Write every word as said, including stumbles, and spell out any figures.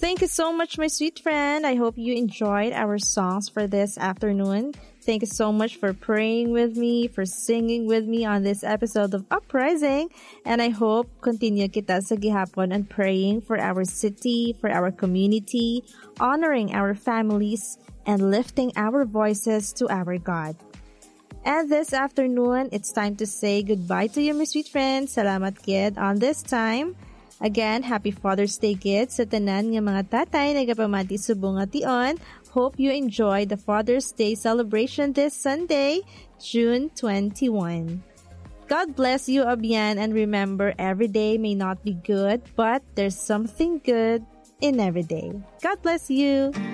Thank you so much, my sweet friend. I hope you enjoyed our songs for this afternoon. Thank you so much for praying with me, for singing with me on this episode of Uprising. And I hope continue kita sa gihapon and praying for our city, for our community, honoring our families, and lifting our voices to our God. And this afternoon, it's time to say goodbye to you, my sweet friends. Salamat kid on this time. Again, happy Father's Day, kids, sa tanan nga mga tatay nagapamati subong ation. Hope you enjoy the Father's Day celebration this Sunday, June twenty-first. God bless you, Abian, and remember, every day may not be good, but there's something good in every day. God bless you.